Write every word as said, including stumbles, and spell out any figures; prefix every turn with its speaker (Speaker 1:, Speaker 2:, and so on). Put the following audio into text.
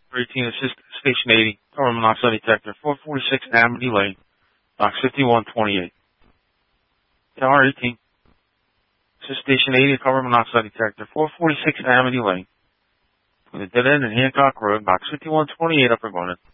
Speaker 1: eighteen, assist Station eighty, carbon monoxide detector, four forty-six Amity Lane, box fifty-one twenty-eight. Tower eighteen, assist Station eighty, carbon monoxide detector, four forty-six Amity Lane, with a dead end in Hancock Road, box fifty-one twenty-eight, Upper Gwinnett.